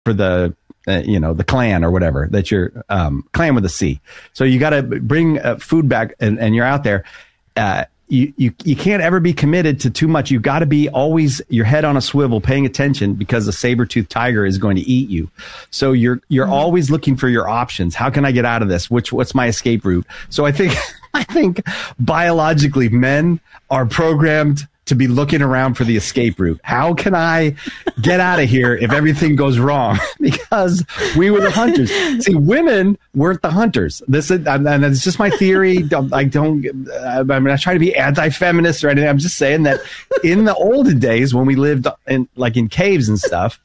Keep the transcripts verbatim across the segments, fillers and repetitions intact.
for the, uh, you know, the clan or whatever that you're, um, clan with a C. So you got to bring uh, food back and, and you're out there. Uh, you, you, you can't ever be committed to too much. You got to be always your head on a swivel, paying attention because the saber-toothed tiger is going to eat you. So you're, you're mm-hmm. always looking for your options. How can I get out of this? Which, what's my escape route? So I think, I think biologically men are programmed to be looking around for the escape route. How can I get out of here if everything goes wrong? Because we were the hunters. See, women weren't the hunters. This is, and it's just my theory. I don't, I'm not trying to be anti-feminist or anything. I'm just saying that in the olden days when we lived in like in caves and stuff,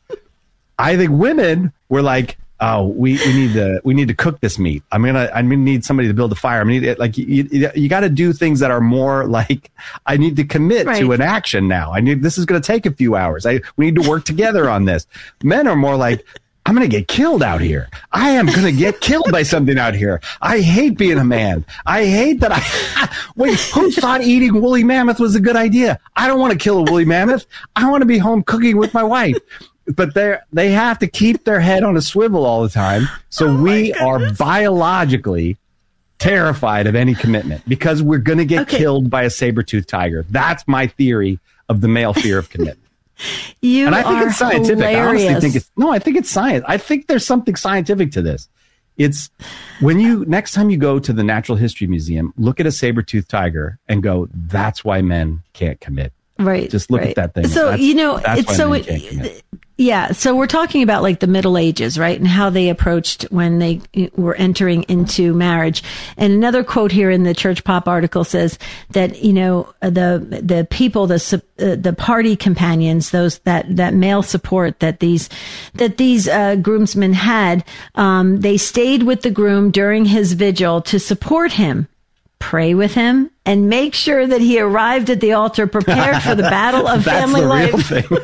I think women were like, oh, we, we need to we need to cook this meat. I'm gonna I'm gonna need somebody to build a fire. I mean, like you you, you got to do things that are more like I need to commit right. to an action now. I need this is gonna take a few hours. I we need to work together on this. Men are more like I'm gonna get killed out here. I am gonna get killed by something out here. I hate being a man. I hate that I wait. Who thought eating woolly mammoth was a good idea? I don't want to kill a woolly mammoth. I want to be home cooking with my wife. But they they have to keep their head on a swivel all the time. So oh we are biologically terrified of any commitment because we're going to get okay. killed by a saber-toothed tiger. That's my theory of the male fear of commitment. You and I think are it's scientific. Hilarious. I honestly think it's no, I think it's science. I think there's something scientific to this. It's when you next time you go to the Natural History Museum, look at a saber-toothed tiger and go, that's why men can't commit. Right. Just look right. at that thing. So, that's, you know, that's it's why so men it, can't commit. Yeah, so we're talking about like the Middle Ages, right? And how they approached when they were entering into marriage. And another quote here in the Church Pop article says that, you know, the the people, the uh, the party companions, those that that male support that these that these uh, groomsmen had, um, they stayed with the groom during his vigil to support him, pray with him, and make sure that he arrived at the altar prepared for the battle of That's family the life. Real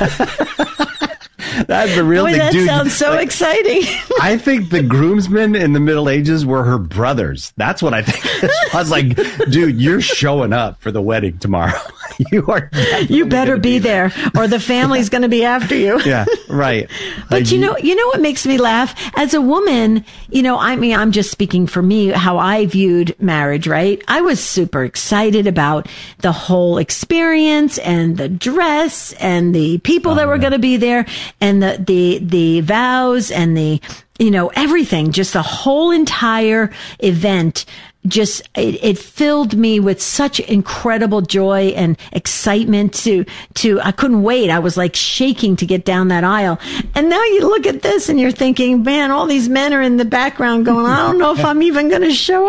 thing. That's the real Boy, thing, that dude. sounds so like, exciting. I think the groomsmen in the Middle Ages were her brothers. That's what I think. I was like, dude, you're showing up for the wedding tomorrow. You are. You better be, be there, there, or the family's going to be after you. Yeah, right. But like, you know, you know what makes me laugh? As a woman, you know, I mean, I'm just speaking for me, how I viewed marriage, right? I was super excited about the whole experience and the dress and the people oh, that were yeah. going to be there and the, the, the vows and the, you know, everything, just the whole entire event. Just, it, it filled me with such incredible joy and excitement to, to, I couldn't wait. I was like shaking to get down that aisle. And now you look at this and you're thinking, man, all these men are in the background going, I don't know if I'm even going to show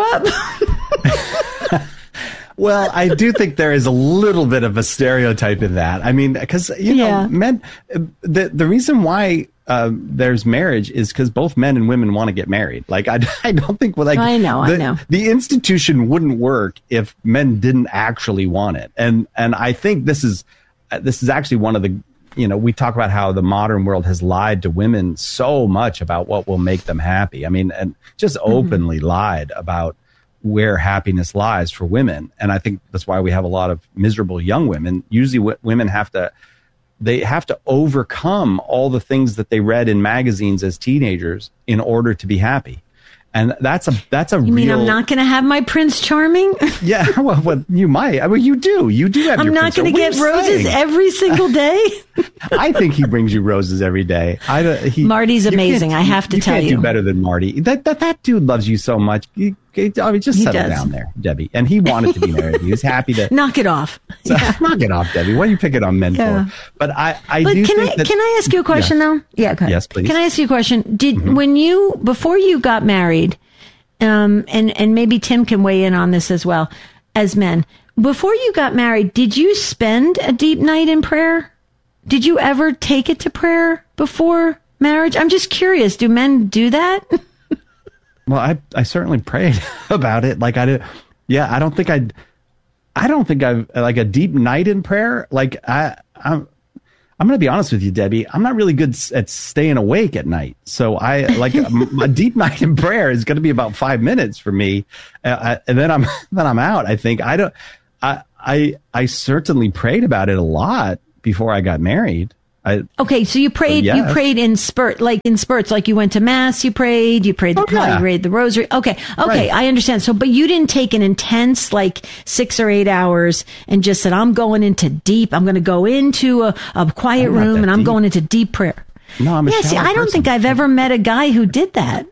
up. Well, I do think there is a little bit of a stereotype in that. I mean, because, you know, yeah. men, the, the reason why uh, there's marriage is because both men and women want to get married. Like, I, I don't think, well, like, I know, the, I know. The institution wouldn't work if men didn't actually want it. And, and I think this is, this is actually one of the, you know, we talk about how the modern world has lied to women so much about what will make them happy. I mean, and just openly mm-hmm. lied about where happiness lies for women. And I think that's why we have a lot of miserable young women. Usually w- women have to, they have to overcome all the things that they read in magazines as teenagers in order to be happy. And that's a, that's a you real. mean I'm not going to have my Prince Charming? Yeah, well, well, you might. I mean, you do. You do have I'm your not Prince. going to get roses saying? every single day. I think he brings you roses every day. I, he, Marty's amazing. I have to you tell can't you. do better than Marty. That, that, that dude loves you so much. You, I mean, just He settle does. down there, Debbie. And he wanted to be married. He was happy to knock it off. So, Yeah. Knock it off, Debbie. What are you picking on men Yeah. for? But I, I But do can think I that, can I ask you a question yeah. though? Yeah, go ahead. Yes, please. Can I ask you a question? Did Mm-hmm. when you before you got married, um, and and maybe Tim can weigh in on this as well, as men, before you got married, did you spend a deep night in prayer? Did you ever take it to prayer before marriage? I'm just curious. Do men do that? Well, I, I certainly prayed about it. Like I did. Yeah, I don't think I'd, I don't think I've like a deep night in prayer. Like I, I'm, I'm going to be honest with you, Debbie. I'm not really good at staying awake at night. So I like a, a deep night in prayer is going to be about five minutes for me. Uh, I, and then I'm, then I'm out. I think I don't, I, I, I certainly prayed about it a lot before I got married. I, okay, so you prayed. so yes. You prayed in spurt, like in spurts, like you went to mass. You prayed. You prayed the Oh, prayer. yeah. You prayed the rosary. Okay, okay, Right. I understand. So, but you didn't take an intense, like six or eight hours, and just said, "I'm going into deep. I'm going to go into a, a quiet I'm not room, that and I'm deep. going into deep prayer." No, I'm a yeah. See, shallow I don't person. think I've ever met a guy who did that.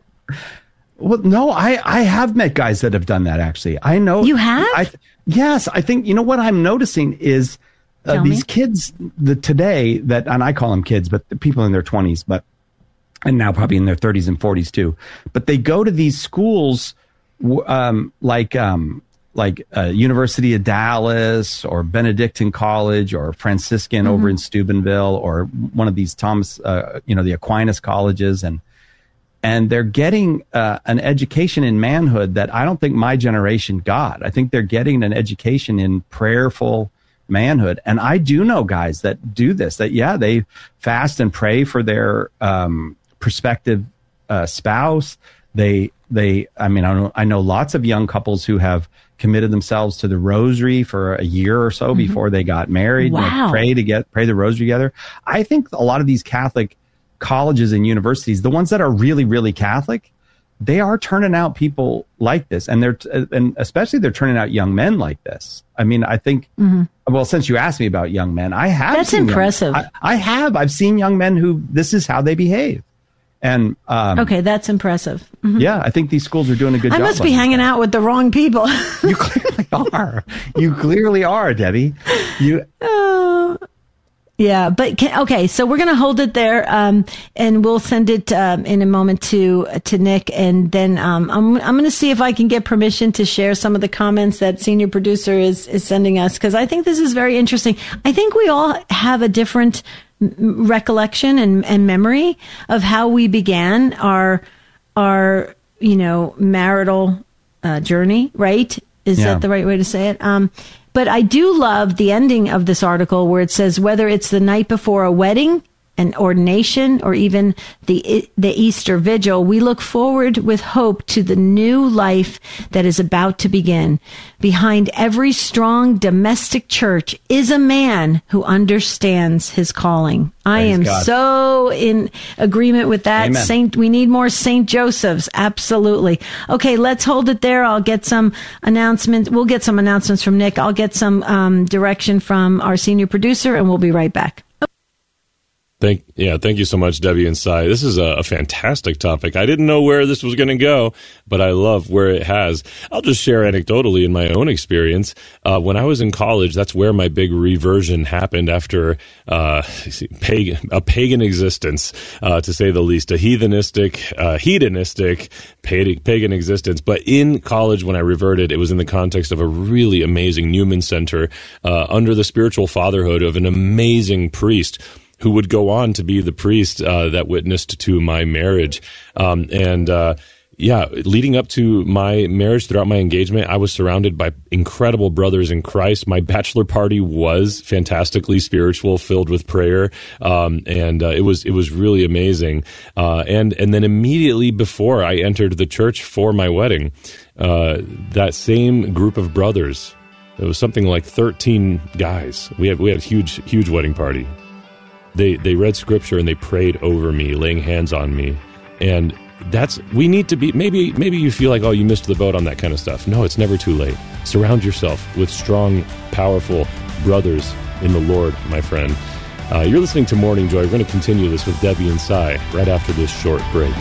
Well, no, I, I have met guys that have done that, actually. I know. You have? I, yes. I think, you know, what I'm noticing is uh, Tell these me. kids the, today that, and I call them kids, but the people in their twenties, but, and now probably in their thirties and forties too, but they go to these schools w- um, like, um, like uh, University of Dallas or Benedictine College or Franciscan Mm-hmm. over in Steubenville or one of these Thomas, uh, you know, the Aquinas colleges, and and they're getting uh, an education in manhood that I don't think my generation got. I think they're getting an education in prayerful manhood. And I do know guys that do this, that, yeah, they fast and pray for their um, prospective uh, spouse. They, they, I mean, I know, I know lots of young couples who have committed themselves to the rosary for a year or so mm-hmm. before they got married. Wow. You know, pray to get, pray the rosary together. I think a lot of these Catholic colleges and universities, the ones that are really, really Catholic, they are turning out people like this. And they're, and especially they're turning out young men like this. I mean, I think, mm-hmm. well, since you asked me about young men, I have. That's seen impressive. Young, I, I have. I've seen young men who this is how they behave. And, um, okay, that's impressive. Mm-hmm. Yeah, I think these schools are doing a good I job. I must be hanging that. out with the wrong people. You clearly are. You clearly are, Debbie. You. Oh. Yeah, but can, okay, so we're going to hold it there, um, and we'll send it um, in a moment to to Nick, and then um, I'm I'm going to see if I can get permission to share some of the comments that senior producer is is sending us, because I think this is very interesting. I think we all have a different m- recollection and, and memory of how we began our our you know marital uh, journey. Right? Is yeah. that the right way to say it? Um, But I do love the ending of this article where it says whether it's the night before a wedding, an ordination, or even the the Easter vigil, we look forward with hope to the new life that is about to begin. Behind every strong domestic church is a man who understands his calling. I Praise am God. so in agreement with that. Amen. Saint, we need more Saint Josephs. Absolutely. Okay, let's hold it there. I'll get some announcements. We'll get some announcements from Nick. I'll get some um, direction from our senior producer, and we'll be right back. Thank, yeah, thank you so much, Debbie and Cy. This is a, a fantastic topic. I didn't know where this was going to go, but I love where it has. I'll just share anecdotally in my own experience. Uh, when I was in college, that's where my big reversion happened after uh, pagan, a pagan existence, uh, to say the least, a heathenistic, uh, hedonistic pagan existence. But in college, when I reverted, it was in the context of a really amazing Newman Center uh, under the spiritual fatherhood of an amazing priest who would go on to be the priest uh, that witnessed to my marriage. Um, and uh, yeah, leading up to my marriage, throughout my engagement, I was surrounded by incredible brothers in Christ. My bachelor party was fantastically spiritual, filled with prayer, um, and uh, it was it was really amazing. Uh, and and then immediately before I entered the church for my wedding, uh, that same group of brothers, it was something like thirteen guys. We had we had a huge huge wedding party. They they read scripture and they prayed over me, laying hands on me. And that's, we need to be, maybe maybe you feel like, oh, you missed the boat on that kind of stuff. No, it's never too late. Surround yourself with strong, powerful brothers in the Lord, my friend. Uh, you're listening to Morning Joy. We're going to continue this with Debbie and Cy right after this short break.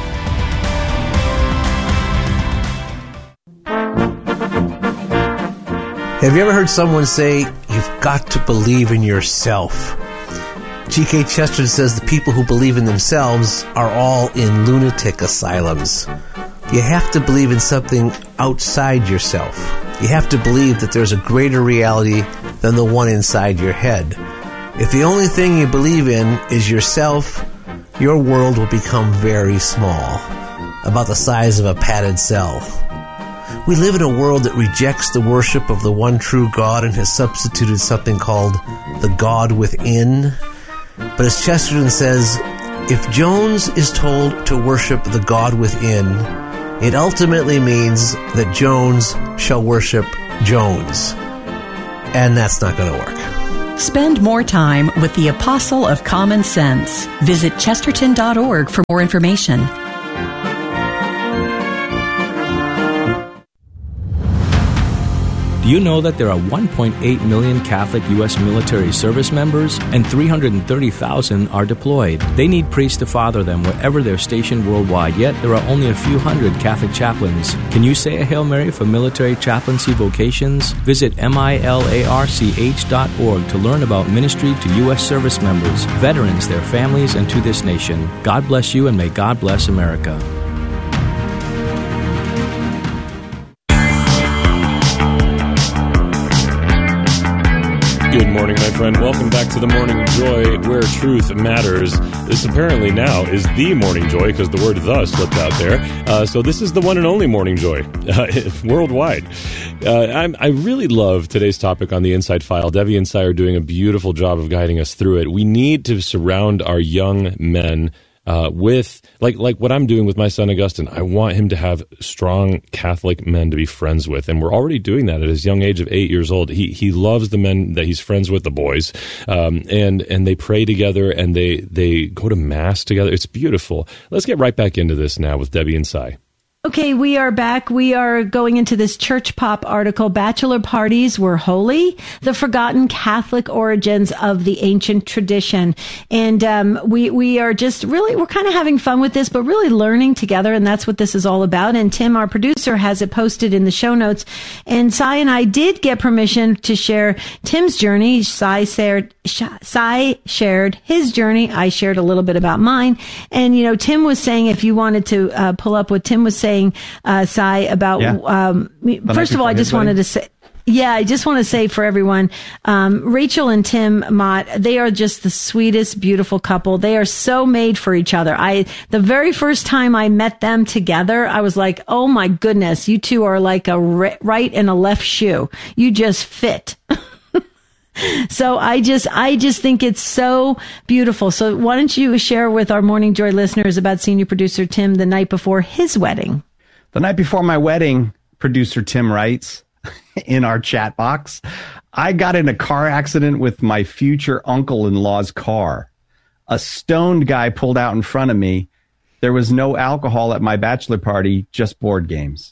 Have you ever heard someone say, you've got to believe in yourself? G K Chesterton says the people who believe in themselves are all in lunatic asylums. You have to believe in something outside yourself. You have to believe that there's a greater reality than the one inside your head. If the only thing you believe in is yourself, your world will become very small, about the size of a padded cell. We live in a world that rejects the worship of the one true God and has substituted something called the God within. But as Chesterton says, if Jones is told to worship the God within, it ultimately means that Jones shall worship Jones. And that's not going to work. Spend more time with the Apostle of Common Sense. Visit chesterton dot org for more information. Do you know that there are one point eight million Catholic U S military service members and three hundred thirty thousand are deployed? They need priests to father them wherever they're stationed worldwide, yet there are only a few hundred Catholic chaplains. Can you say a Hail Mary for military chaplaincy vocations? Visit milarch dot org to learn about ministry to U S service members, veterans, their families, and to this nation. God bless you, and may God bless America. Good morning, my friend. Welcome back to the Morning Joy, where truth matters. This apparently now is the Morning Joy because the word "the" slipped out there. Uh, so this is the one and only Morning Joy uh, worldwide. Uh, I'm, I really love today's topic on the Inside File. Debbie and Cy are doing a beautiful job of guiding us through it. We need to surround our young men Uh, with, like like what I'm doing with my son Augustine. I want him to have strong Catholic men to be friends with, and we're already doing that at his young age of eight years old. He he loves the men that he's friends with, the boys, um, and and they pray together, and they, they go to Mass together. It's beautiful. Let's get right back into this now with Debbie and Cy. Okay, we are back. We are going into this Church Pop article, Bachelor Parties Were Holy, the Forgotten Catholic Origins of the Ancient Tradition. And um, we we are just really, we're kind of having fun with this, but really learning together, and that's what this is all about. And Tim, our producer, has it posted in the show notes. And Cy and I did get permission to share Tim's journey. Cy shared, Cy shared his journey. I shared a little bit about mine. And, you know, Tim was saying, if you wanted to uh, pull up what Tim was saying, Uh, Cy, about, yeah. um, first of all, I just wanted to say, yeah, I just want to say for everyone, um, Rachel and Tim Mott, they are just the sweetest, beautiful couple. They are so made for each other. I, the very first time I met them together, I was like, oh my goodness, you two are like a right and a left shoe. You just fit. So I just, I just think it's so beautiful. So why don't you share with our Morning Joy listeners about senior producer Tim the night before his wedding? The night before my wedding, producer Tim writes in our chat box, I got in a car accident with my future uncle-in-law's car. A stoned guy pulled out in front of me. There was no alcohol at my bachelor party, just board games.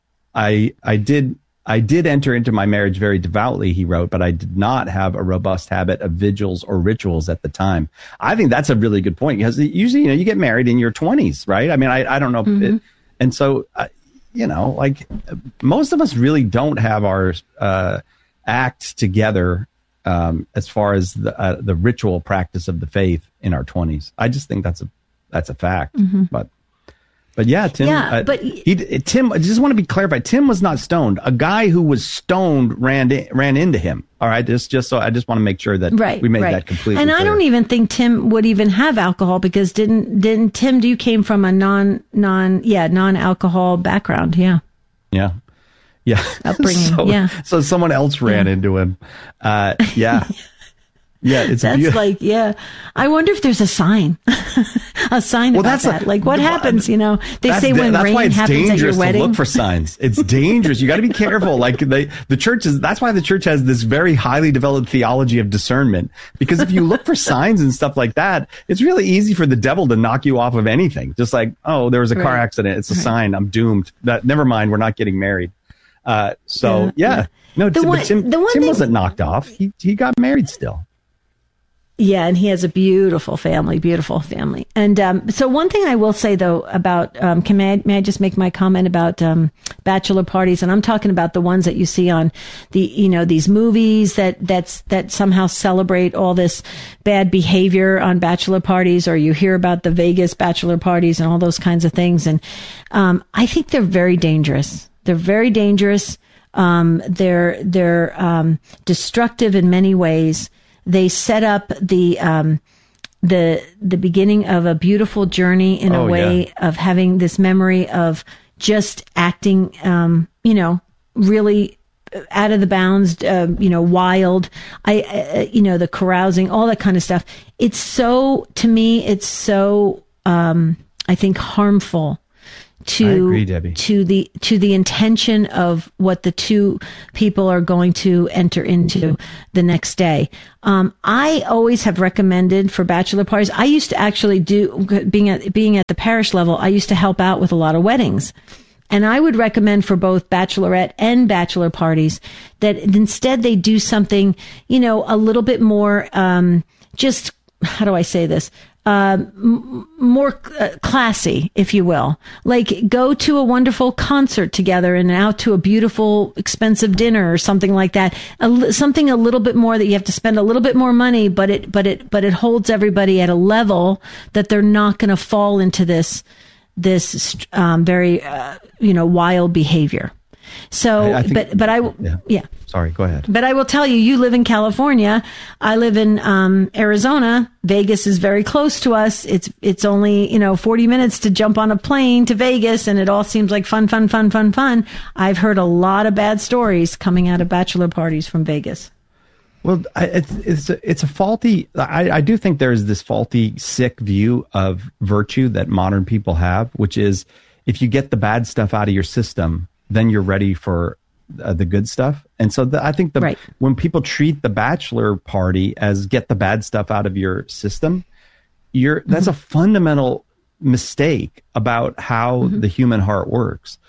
I, I did... I did enter into my marriage very devoutly, he wrote, but I did not have a robust habit of vigils or rituals at the time. I think that's a really good point, because usually, you know, you get married in your twenties, right? I mean, I, I don't know. Mm-hmm. It, and so, uh, you know, like most of us really don't have our uh, act together um, as far as the, uh, the ritual practice of the faith in our twenties. I just think that's a that's a fact. Mm-hmm. But But yeah, Tim. Yeah, uh, but he, Tim. I just want to be clarified. Tim was not stoned. A guy who was stoned ran in, ran into him. All right, just just so I just want to make sure that right, we made right. that completely. And clear. I don't even think Tim would even have alcohol, because didn't didn't Tim? You came from a non non yeah non alcohol background. Yeah. Yeah. Yeah. Upbringing. so, yeah. So someone else ran yeah. into him. Uh, yeah. Yeah, it's that's beautiful. Like, yeah. I wonder if there's a sign, a sign well, about that. A, like, what happens? You know, they say when that's rain why it's happens at your wedding. To look for signs. It's dangerous. You got to be careful. Like they, the church is. That's why the church has this very highly developed theology of discernment. Because if you look for signs and stuff like that, it's really easy for the devil to knock you off of anything. Just like, oh, there was a right. car accident. It's a right. sign. I'm doomed. That never mind. We're not getting married. Uh, so yeah, yeah. yeah. no, the one, Tim, the one Tim thing, wasn't knocked off. He he got married still. Yeah, and he has a beautiful family, beautiful family. And um, so one thing I will say, though, about, um, can may I, may I just make my comment about um, bachelor parties? And I'm talking about the ones that you see on the, you know, these movies that that's that somehow celebrate all this bad behavior on bachelor parties, or you hear about the Vegas bachelor parties and all those kinds of things. And um, I think they're very dangerous. They're very dangerous. Um, they're they're um, destructive in many ways. They set up the um, the the beginning of a beautiful journey in oh, a way yeah. of having this memory of just acting, um, you know, really out of the bounds, uh, you know, wild. I, uh, you know, the carousing, all that kind of stuff. It's so, to me, it's so, um, I think, harmful to I agree, Debbie. to the to the intention of what the two people are going to enter into the next day. Um, I always have recommended for bachelor parties. I used to actually do being at being at the parish level. I used to help out with a lot of weddings. And I would recommend for both bachelorette and bachelor parties that instead they do something, you know, a little bit more, um, just, how do I say this? Uh, m- more uh, classy, if you will. Like go to a wonderful concert together and out to a beautiful, expensive dinner or something like that. A li- something a little bit more that you have to spend a little bit more money, but it, but it, but it holds everybody at a level that they're not going to fall into this, this, um, very, uh, you know, wild behavior. So, I, I think, but, but I, yeah. yeah. Sorry, go ahead. But I will tell you, you live in California. I live in, um, Arizona. Vegas is very close to us. It's, it's only, you know, forty minutes to jump on a plane to Vegas, and it all seems like fun, fun, fun, fun, fun. I've heard a lot of bad stories coming out of bachelor parties from Vegas. Well, I, it's it's a, it's a faulty. I, I do think there's this faulty, sick view of virtue that modern people have, which is if you get the bad stuff out of your system, then you're ready for uh, the good stuff. And so the, I think the right. when people treat the bachelor party as get the bad stuff out of your system, you're that's mm-hmm. a fundamental mistake about how mm-hmm. the human heart works.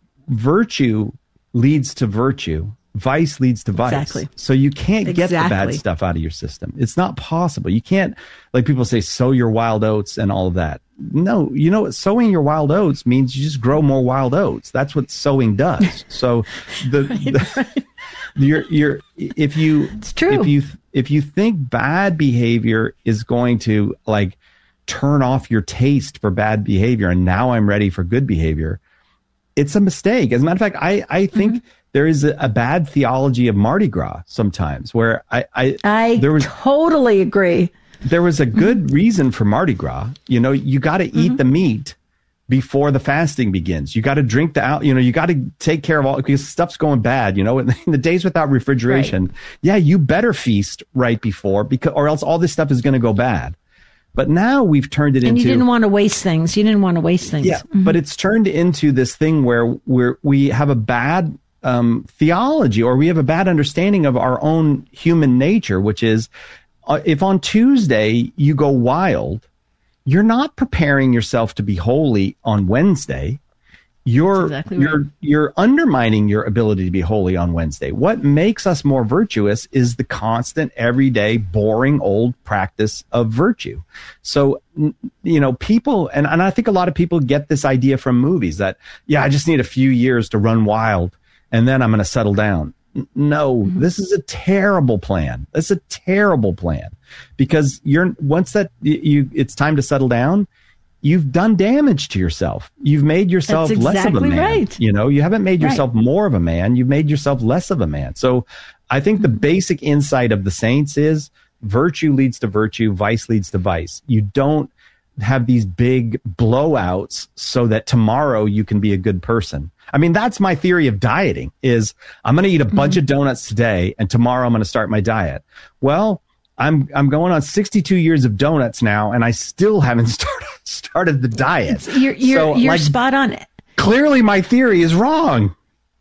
Virtue leads to virtue. Vice leads to vice. Exactly. So you can't exactly. get the bad stuff out of your system. It's not possible. You can't, like people say, sow your wild oats and all of that. No, you know what? Sowing your wild oats means you just grow more wild oats. That's what sowing does. So the, right, the right. you're, you're, if you, it's true. if you, if you think bad behavior is going to like turn off your taste for bad behavior and now I'm ready for good behavior, it's a mistake. As a matter of fact, I, I think mm-hmm. there is a, a bad theology of Mardi Gras sometimes where I, I, I there was, totally agree. There was a good mm-hmm. reason for Mardi Gras. You know, you got to eat mm-hmm. the meat before the fasting begins. You got to drink the out, you know, you got to take care of all because stuff's going bad, you know, in the days without refrigeration. Right. Yeah. You better feast right before because, or else all this stuff is going to go bad. But now we've turned it and into. And you didn't want to waste things. You didn't want to waste things. Yeah. Mm-hmm. But it's turned into this thing where we're, we have a bad um, theology or we have a bad understanding of our own human nature, which is uh, if on Tuesday you go wild, you're not preparing yourself to be holy on Wednesday. You're exactly right. you're you're undermining your ability to be holy on Wednesday. What makes us more virtuous is the constant, everyday, boring, old practice of virtue. So, you know, people, and, and I think a lot of people get this idea from movies that, yeah, I just need a few years to run wild and then I'm going to settle down. No, mm-hmm. this is a terrible plan. That's a terrible plan because you're once that you it's time to settle down, you've done damage to yourself. You've made yourself That's less exactly of a man. Right. You know, you haven't made yourself right. more of a man. You've made yourself less of a man. So I think the basic insight of the saints is virtue leads to virtue, vice leads to vice. You don't have these big blowouts so that tomorrow you can be a good person. I mean, that's my theory of dieting is I'm going to eat a bunch mm-hmm. of donuts today and tomorrow I'm going to start my diet. Well, I'm I'm going on sixty-two years of donuts now, and I still haven't started started the diet. It's, you're you're, so, you're like, spot on. Clearly, my theory is wrong.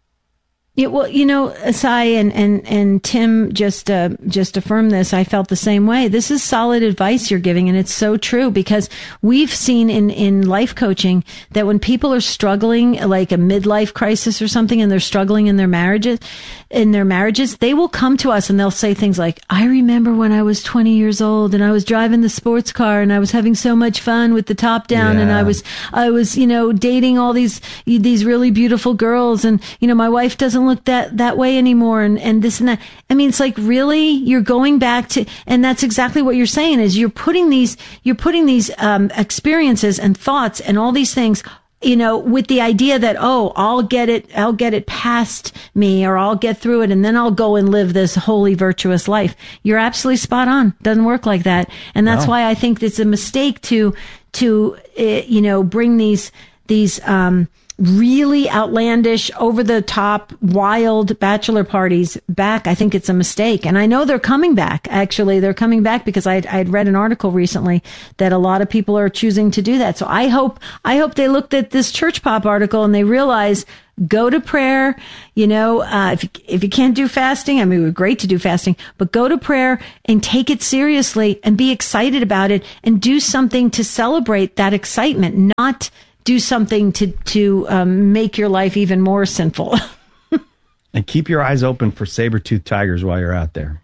Yeah, well, you know, Asai and, and, and Tim just, uh, just affirmed this. I felt the same way. This is solid advice you're giving. And it's so true because we've seen in, in life coaching that when people are struggling, like a midlife crisis or something, and they're struggling in their marriages, in their marriages, they will come to us and they'll say things like, I remember when I was twenty years old and I was driving the sports car and I was having so much fun with the top down yeah. and I was, I was, you know, dating all these, these really beautiful girls and, you know, my wife doesn't look that that way anymore and and this and that. I mean, it's like, really, you're going back to, and that's exactly what you're saying is you're putting these you're putting these um experiences and thoughts and all these things, you know, with the idea that, oh, I'll get it I'll get it past me or I'll get through it and then I'll go and live this holy, virtuous life. You're absolutely spot on. Doesn't work like that. And that's no. why I think it's a mistake to to uh, you know, bring these these um really outlandish, over the top, wild bachelor parties back, I think it's a mistake. And I know they're coming back. Actually, they're coming back because I I had read an article recently that a lot of people are choosing to do that. So I hope I hope they looked at this Church Pop article and they realize, go to prayer. You know, uh, if, if you can't do fasting, I mean, it would be great to do fasting, but go to prayer and take it seriously and be excited about it and do something to celebrate that excitement, not do something to, to um, make your life even more sinful. And keep your eyes open for saber-toothed tigers while you're out there.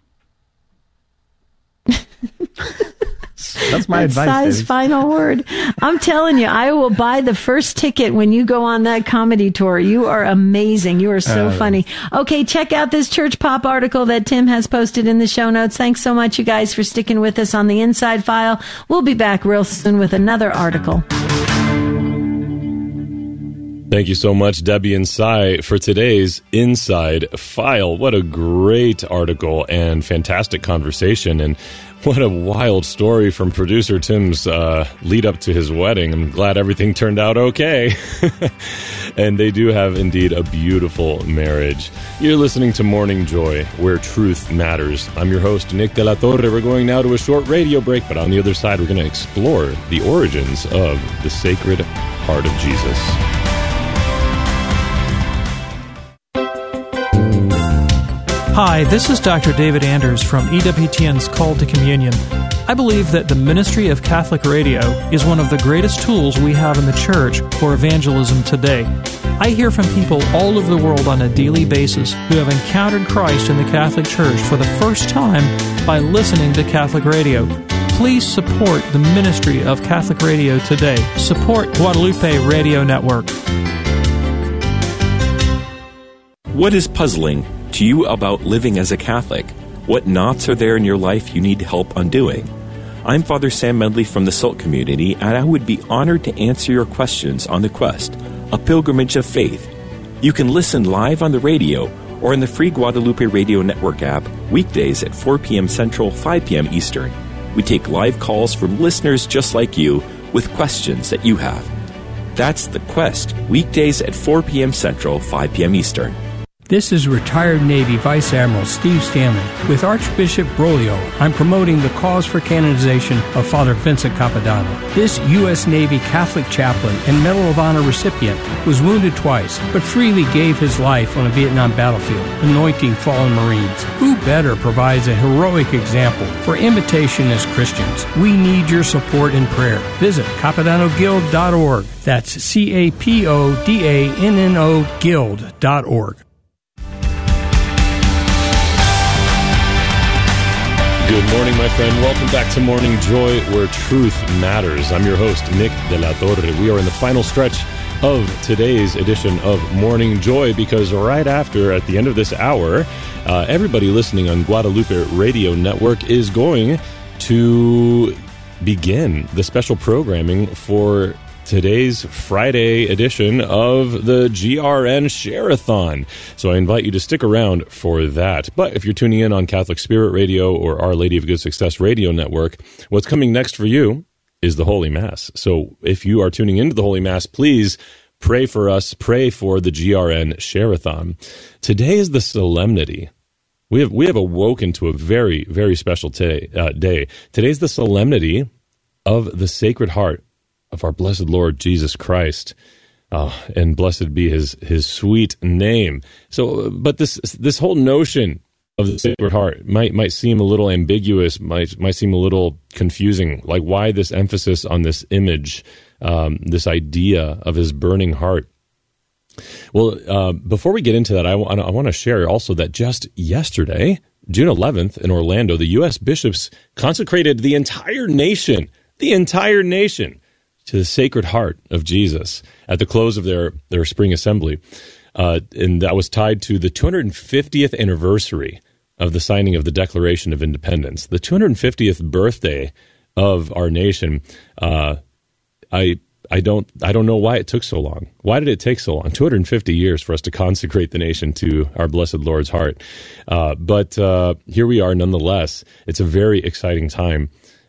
That's my That's advice. Cy's Dave. final word. I'm telling you, I will buy the first ticket when you go on that comedy tour. You are amazing. You are so Uh, funny. Okay, check out this Church Pop article that Tim has posted in the show notes. Thanks so much, you guys, for sticking with us on the Inside File. We'll be back real soon with another article. Thank you so much, Debbie and Cy, for today's Inside File. What a great article and fantastic conversation, and what a wild story from producer Tim's uh, lead up to his wedding. I'm glad everything turned out okay. And they do have indeed a beautiful marriage. You're listening to Morning Joy, where truth matters. I'm your host, Nick De La Torre. We're going now to a short radio break, but on the other side, we're going to explore the origins of the Sacred Heart of Jesus. Hi, this is Doctor David Anders from E W T N's Call to Communion. I believe that the ministry of Catholic radio is one of the greatest tools we have in the church for evangelism today. I hear from people all over the world on a daily basis who have encountered Christ in the Catholic Church for the first time by listening to Catholic radio. Please support the ministry of Catholic radio today. Support Guadalupe Radio Network. What is puzzling to you about living as a Catholic? What knots are there in your life you need help undoing? I'm Father Sam Medley from the Salt Community, and I would be honored to answer your questions on The Quest, a pilgrimage of faith. You can listen live on the radio or in the free Guadalupe Radio Network app weekdays at four p.m. Central, five p.m. Eastern. We take live calls from listeners just like you with questions that you have. That's The Quest, weekdays at four p.m. Central, five p.m. Eastern. This is retired Navy Vice Admiral Steve Stanley. With Archbishop Broglio, I'm promoting the cause for canonization of Father Vincent Capodanno. This U S Navy Catholic chaplain and Medal of Honor recipient was wounded twice, but freely gave his life on a Vietnam battlefield, anointing fallen Marines. Who better provides a heroic example for imitation as Christians? We need your support and prayer. Visit Capodanno Guild dot org. That's C A P O D A N N O Guild dot org. Good morning, my friend. Welcome back to Morning Joy, where truth matters. I'm your host, Nick De La Torre. We are in the final stretch of today's edition of Morning Joy, because right after, at the end of this hour, uh, everybody listening on Guadalupe Radio Network is going to begin the special programming for today's Friday edition of the G R N Share-a-thon. So I invite you to stick around for that. But if you're tuning in on Catholic Spirit Radio or Our Lady of Good Success Radio Network, what's coming next for you is the Holy Mass. So if you are tuning into the Holy Mass, please pray for us, pray for the G R N Share-a-thon. Today is the solemnity. We have we have awoken to a very, very special t- uh, day. Today's the solemnity of the Sacred Heart of our blessed Lord Jesus Christ, uh, and blessed be his his sweet name. So, but this this whole notion of the Sacred Heart might might seem a little ambiguous, might might seem a little confusing. Like, why this emphasis on this image, um, this idea of his burning heart? Well, uh, before we get into that, I, w- I want to share also that just yesterday, June eleventh, in Orlando, the U S bishops consecrated the entire nation, the entire nation, to the Sacred Heart of Jesus at the close of their, their spring assembly. Uh, and that was tied to the two hundred fiftieth anniversary of the signing of the Declaration of Independence, the two hundred fiftieth birthday of our nation. Uh, I I don't I don't know why it took so long. Why did it take so long? two hundred fifty years for us to consecrate the nation to our blessed Lord's heart. Uh, but uh, here we are nonetheless. It's a very exciting time.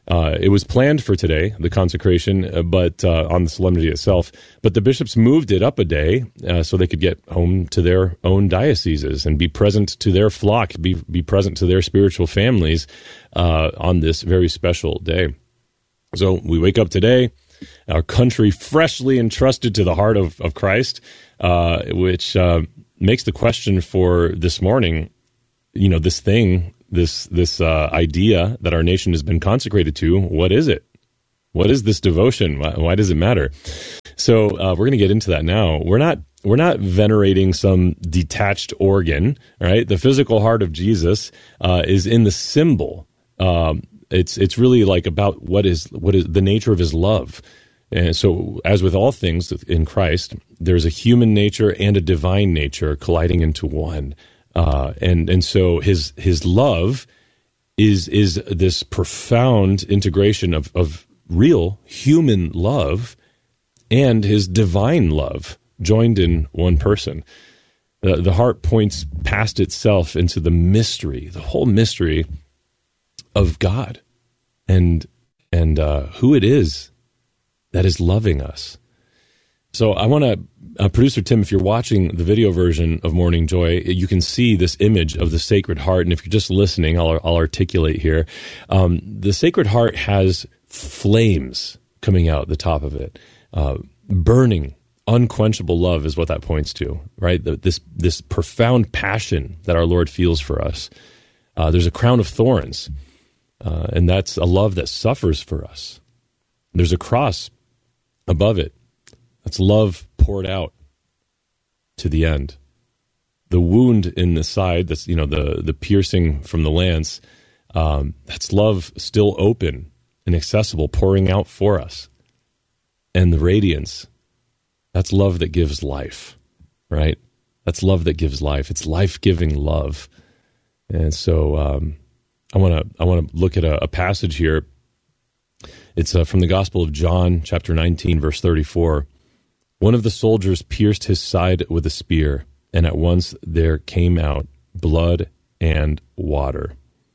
Uh, it was planned for today, the consecration, uh, but uh, on the solemnity itself. But the bishops moved it up a day uh, so they could get home to their own dioceses and be present to their flock, be be present to their spiritual families uh, on this very special day. So we wake up today, our country freshly entrusted to the heart of, of Christ, uh, which uh, makes the question for this morning, you know, this thing, this this uh, idea that our nation has been consecrated to, what is it? What is this devotion? Why, why does it matter? So uh, we're going to get into that now. We're not we're not venerating some detached organ, right? The physical heart of Jesus uh, is in the symbol. Um, it's it's really like about what is what is the nature of his love. And so, as with all things in Christ, there's a human nature and a divine nature colliding into one. Uh, and and so his his love is is this profound integration of, of real human love and his divine love joined in one person. The, the heart points past itself into the mystery, the whole mystery of God, and and uh, who it is that is loving us. So I want to, uh, Producer Tim, if you're watching the video version of Morning Joy, you can see this image of the Sacred Heart. And if you're just listening, I'll, I'll articulate here. Um, the Sacred Heart has flames coming out the top of it. Uh, burning, unquenchable love is what that points to, right? The, this, this profound passion that our Lord feels for us. Uh, there's a crown of thorns, uh, and that's a love that suffers for us. There's a cross above it. That's love poured out to the end. The wound in the side, that's, you know, the, the piercing from the lance, um, that's love still open and accessible, pouring out for us. And the radiance, that's love that gives life, right? That's love that gives life. It's life-giving love. And so um, I want to I want to look at a, a passage here. It's uh, from the Gospel of John, chapter nineteen, verse thirty-four. One of the soldiers pierced his side with a spear, and at once there came out blood and water.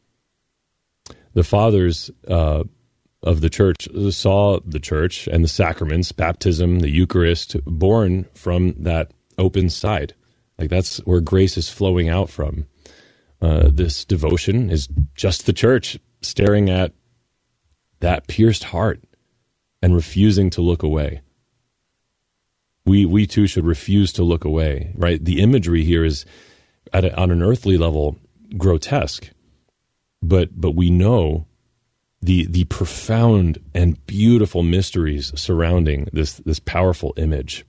The fathers uh, of the church saw the church and the sacraments, baptism, the Eucharist, born from that open side. Like that's where grace is flowing out from. Uh, this devotion is just the church staring at that pierced heart and refusing to look away. We we too should refuse to look away, right? The imagery here is, at a, on an earthly level, grotesque, but but we know the the profound and beautiful mysteries surrounding this this powerful image.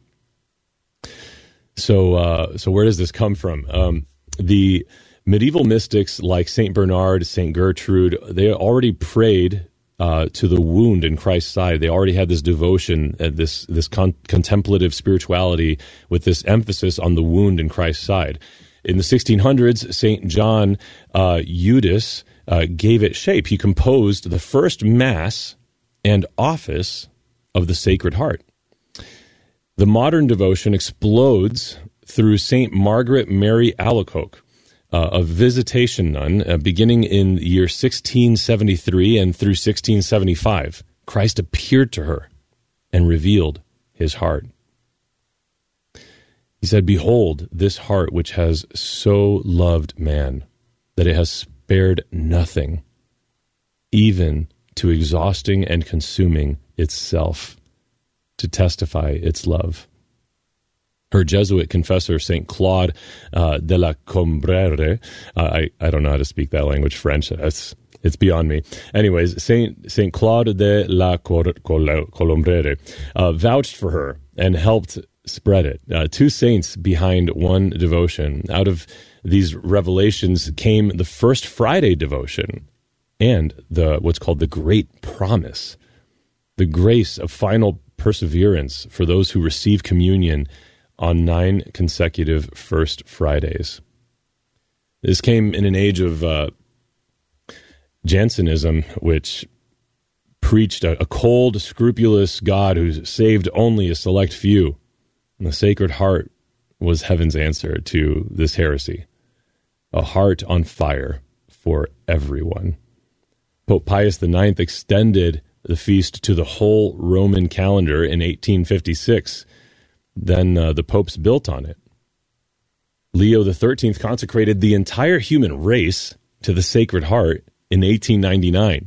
So uh, so where does this come from? Um, the medieval mystics like Saint Bernard, Saint Gertrude, they already prayed Uh, to the wound in Christ's side. They already had this devotion, uh, this this con- contemplative spirituality with this emphasis on the wound in Christ's side. In the sixteen hundreds, Saint John uh, Eudes uh, gave it shape. He composed the first Mass and office of the Sacred Heart. The modern devotion explodes through Saint Margaret Mary Alacoque, Uh, a visitation nun, uh, beginning in the year sixteen seventy-three and through sixteen seventy-five. Christ appeared to her and revealed his heart. He said, "Behold, this heart which has so loved man, that it has spared nothing, even to exhausting and consuming itself, to testify its love." Her Jesuit confessor, Saint Claude uh, de la Colombrere, uh, I, I don't know how to speak that language, French, it's, it's beyond me. Anyways, Saint Saint Claude de la Colombrere uh, vouched for her and helped spread it. Uh, two saints behind one devotion. Out of these revelations came the First Friday devotion and the what's called the Great Promise, the grace of final perseverance for those who receive communion on nine consecutive First Fridays. This came in an age of uh, Jansenism, which preached a, a cold, scrupulous God who saved only a select few. And the Sacred Heart was heaven's answer to this heresy. A heart on fire for everyone. Pope Pius the Ninth extended the feast to the whole Roman calendar in eighteen fifty-six. Then uh, the popes built on it. Leo the Thirteenth consecrated the entire human race to the Sacred Heart in eighteen ninety-nine.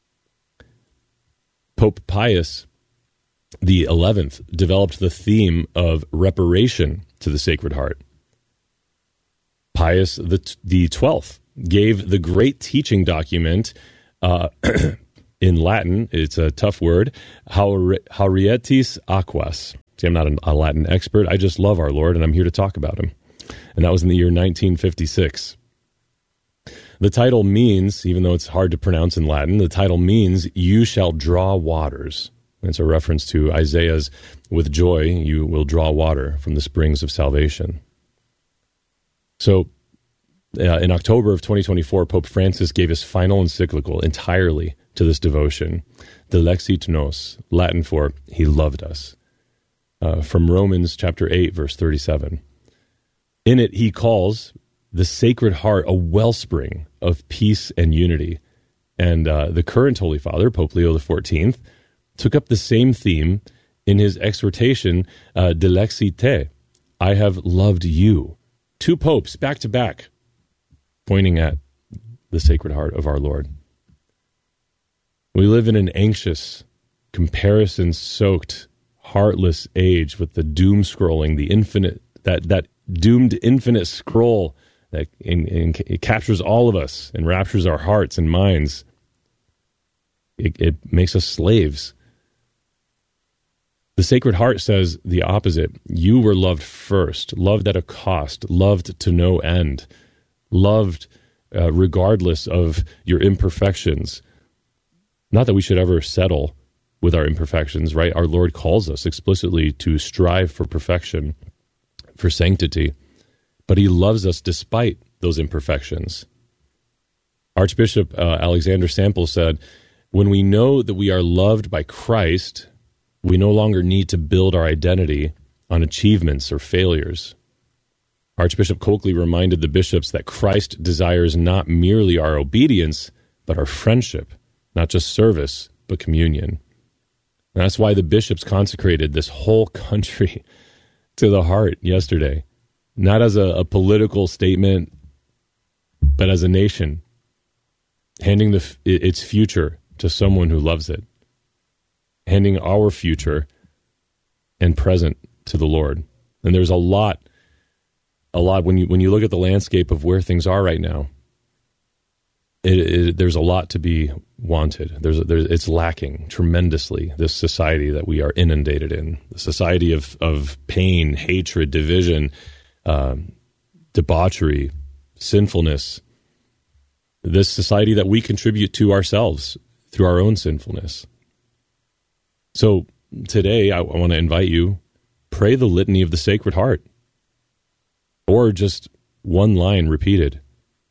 Pope Pius the Eleventh developed the theme of reparation to the Sacred Heart. Pius the the Twelfth gave the great teaching document uh, in Latin. It's a tough word. Haurietis Aquas. See, I'm not a Latin expert. I just love our Lord, and I'm here to talk about him. And that was in the year nineteen fifty-six. The title means, even though it's hard to pronounce in Latin, the title means, you shall draw waters. It's a reference to Isaiah's, with joy you will draw water from the springs of salvation. So, uh, in October of twenty twenty-four, Pope Francis gave his final encyclical entirely to this devotion, Dilexit Nos, Latin for, he loved us, uh, from Romans chapter eight, verse thirty-seven. In it, he calls the Sacred Heart a wellspring of peace and unity. And uh, the current Holy Father, Pope Leo the Fourteenth, took up the same theme in his exhortation, uh, Dilexit Te, I have loved you. Two popes back to back, pointing at the Sacred Heart of our Lord. We live in an anxious, comparison-soaked, heartless age with the doom scrolling, the infinite, that that doomed infinite scroll that in, in, it captures all of us and raptures our hearts and minds. It, it makes us slaves. The Sacred Heart says the opposite. You were loved first, loved at a cost, loved to no end, loved uh, regardless of your imperfections. Not that we should ever settle with our imperfections, right? Our Lord calls us explicitly to strive for perfection, for sanctity, but he loves us despite those imperfections. Archbishop uh, Alexander Sample said, when we know that we are loved by Christ, we no longer need to build our identity on achievements or failures. Archbishop Coakley reminded the bishops that Christ desires not merely our obedience, but our friendship, not just service, but communion. And that's why the bishops consecrated this whole country to the heart yesterday, not as a, a political statement, but as a nation, handing the, its future to someone who loves it, handing our future and present to the Lord. And there's a lot, a lot when you when you look at the landscape of where things are right now. It, it, there's a lot to be wanted. There's, there's it's lacking tremendously. This society that we are inundated in, the society of of pain, hatred, division, um, debauchery, sinfulness. This society that we contribute to ourselves through our own sinfulness. So today, I, I want to invite you, pray the litany of the Sacred Heart, or just one line repeated.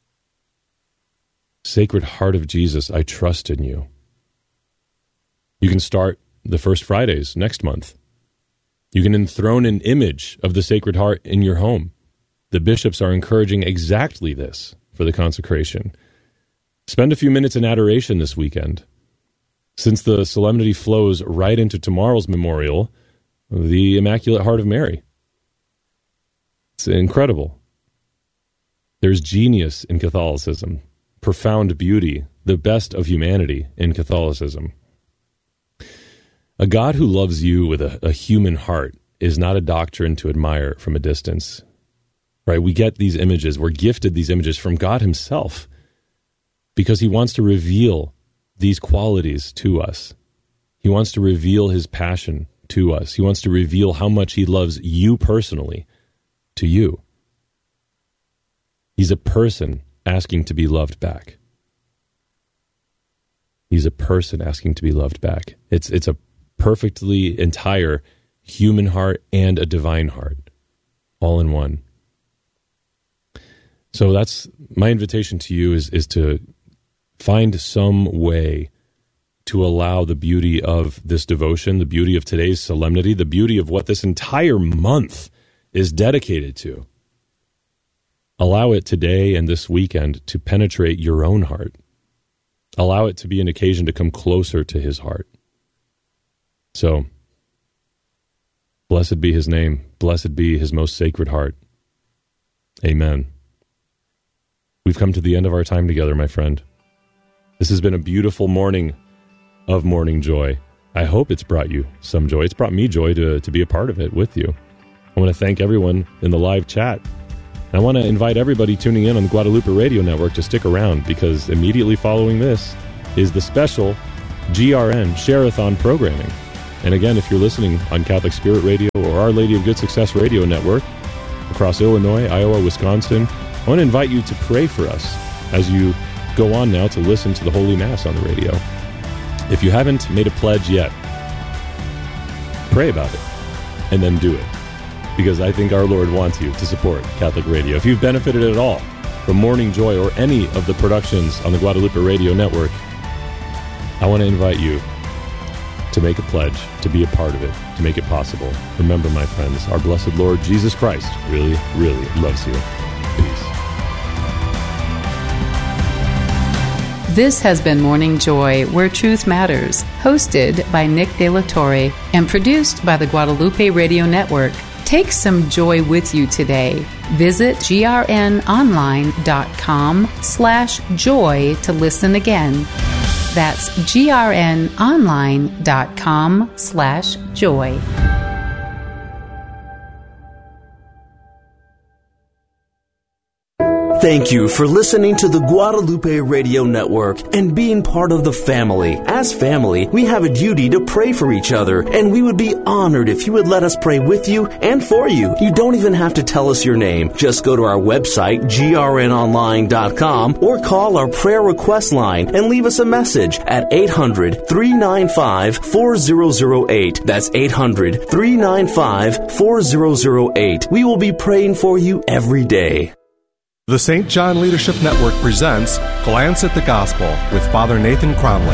Sacred Heart of Jesus, I trust in you. You can start the first Fridays next month. You can enthrone an image of the Sacred Heart in your home. The bishops are encouraging exactly this for the consecration. Spend a few minutes in adoration this weekend. Since the solemnity flows right into tomorrow's memorial, the Immaculate Heart of Mary. It's incredible. There's genius in Catholicism, profound beauty, the best of humanity in Catholicism. A God who loves you with a, a human heart is not a doctrine to admire from a distance. Right? We get these images, we're gifted these images from God himself because he wants to reveal these qualities to us. He wants to reveal his passion to us. He wants to reveal how much he loves you personally to you. He's a person asking to be loved back. He's a person asking to be loved back. It's it's a perfectly entire human heart and a divine heart, all in one. So that's my invitation to you is, is to find some way to allow the beauty of this devotion, the beauty of today's solemnity, the beauty of what this entire month is dedicated to. Allow it today and this weekend to penetrate your own heart. allow it to be an occasion to come closer to his heart. So, blessed be his name. Blessed be his most sacred heart. Amen. We've come to the end of our time together, my friend. This has been a beautiful morning of morning joy. I hope it's brought you some joy. It's brought me joy to, to be a part of it with you. I want to thank everyone in the live chat. I want to invite everybody tuning in on the Guadalupe Radio Network to stick around, because immediately following this is the special G R N Share-a-thon programming. And again, if you're listening on Catholic Spirit Radio or Our Lady of Good Success Radio Network across Illinois, Iowa, Wisconsin, I want to invite you to pray for us as you go on now to listen to the Holy Mass on the radio. If you haven't made a pledge yet, pray about it and then do it, because I think our Lord wants you to support Catholic Radio. If you've benefited at all from Morning Joy or any of the productions on the Guadalupe Radio Network, I want to invite you to make a pledge, to be a part of it, to make it possible. Remember, my friends, our blessed Lord Jesus Christ really, really loves you. Peace. This has been Morning Joy, Where Truth Matters, hosted by Nick De La Torre and produced by the Guadalupe Radio Network. Take some joy with you today. Visit grnonline.com slash joy to listen again. That's grnonline.com slash joy. Thank you for listening to the Guadalupe Radio Network and being part of the family. As family, we have a duty to pray for each other, and we would be honored if you would let us pray with you and for you. You don't even have to tell us your name. Just go to our website, g r n online dot com, or call our prayer request line and leave us a message at eight hundred, three nine five, four zero zero eight. That's eight hundred, three nine five, four zero zero eight. We will be praying for you every day. The Saint John Leadership Network presents Glance at the Gospel with Father Nathan Cromley.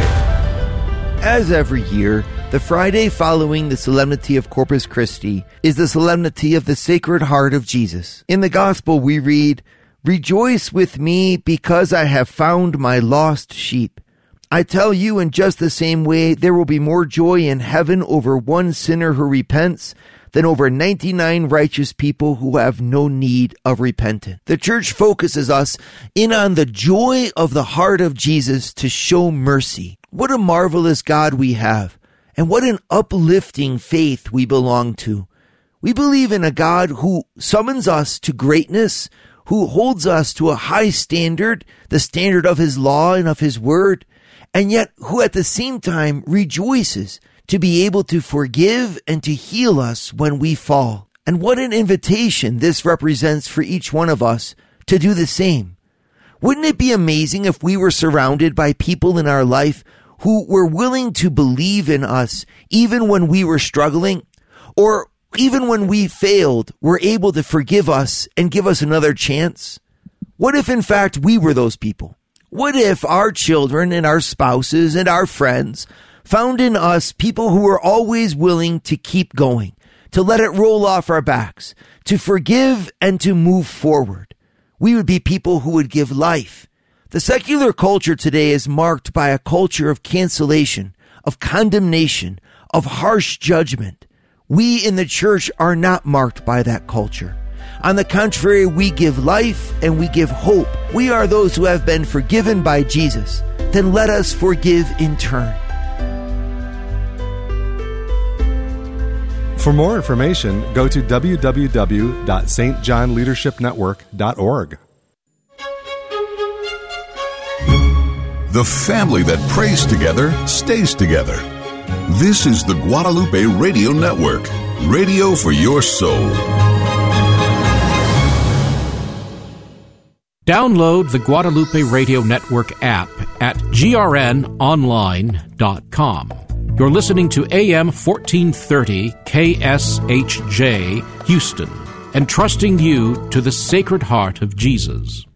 As every year, the Friday following the Solemnity of Corpus Christi is the Solemnity of the Sacred Heart of Jesus. In the Gospel we read, "Rejoice with me because I have found my lost sheep. I tell you, in just the same way, there will be more joy in heaven over one sinner who repents than over ninety-nine righteous people who have no need of repentance." The Church focuses us in on the joy of the heart of Jesus to show mercy. What a marvelous God we have, and what an uplifting faith we belong to. We believe in a God who summons us to greatness, who holds us to a high standard, the standard of his law and of his word, and yet who at the same time rejoices to be able to forgive and to heal us when we fall. And what an invitation this represents for each one of us to do the same. Wouldn't it be amazing if we were surrounded by people in our life who were willing to believe in us even when we were struggling, or even when we failed, were able to forgive us and give us another chance? What if in fact we were those people? What if our children and our spouses and our friends found in us people who were always willing to keep going, to let it roll off our backs, to forgive and to move forward? We would be people who would give life. The secular culture today is marked by a culture of cancellation, of condemnation, of harsh judgment. We in the Church are not marked by that culture. On the contrary, we give life and we give hope. We are those who have been forgiven by Jesus. Then let us forgive in turn. For more information, go to w w w dot s t john leadership network dot org. The family that prays together stays together. This is the Guadalupe Radio Network, radio for your soul. Download the Guadalupe Radio Network app at g r n online dot com. You're listening to A M fourteen thirty K S H J, Houston, and trusting you to the Sacred Heart of Jesus.